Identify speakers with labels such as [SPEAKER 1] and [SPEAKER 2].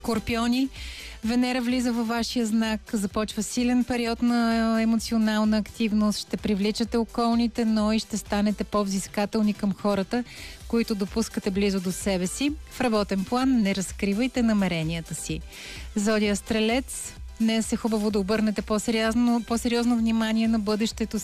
[SPEAKER 1] Скорпиони, Венера влиза във вашия знак, започва силен период на емоционална активност, ще привличате околните, но и ще станете по-взискателни към хората, които допускате близо до себе си. В работен план не разкривайте намеренията си. Зодия Стрелец, днес е хубаво да обърнете по-сериозно внимание на бъдещето